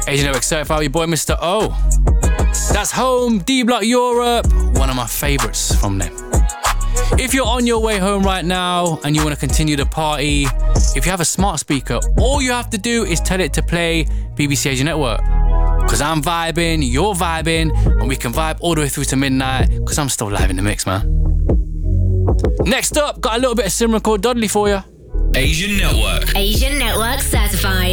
Asian Network Certified, your boy Mr. O. That's Home, D Block Europe, one of my favourites from them. If you're on your way home right now and you want to continue the party, if you have a smart speaker, all you have to do is tell it to play BBC Asian Network. Because I'm vibing, you're vibing, and we can vibe all the way through to midnight, because I'm still live in the mix, man. Next up, got a little bit of Simran called Dudley for you. Asian Network. Asian Network Certified.